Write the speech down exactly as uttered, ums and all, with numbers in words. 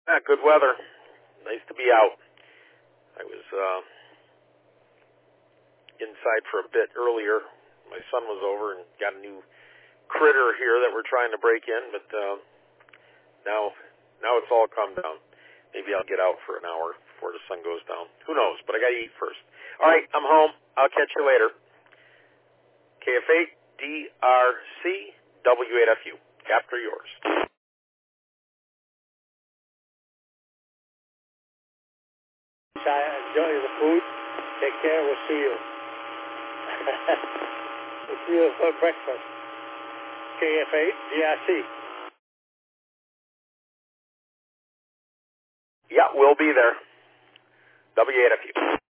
Ah, good weather. Nice to be out. I was uh, inside for a bit earlier. My son was over and got a new critter here that we're trying to break in, but uh, now now it's all calmed down. Maybe I'll get out for an hour before the sun goes down. Who knows? But I got to eat first. All right, I'm home. I'll catch you later. K F eight D R C W eight F U. After yours. Enjoy the food. Take care. We'll see you. We'll see you for breakfast. K F eight D R C. Yeah, we'll be there. W eight F U.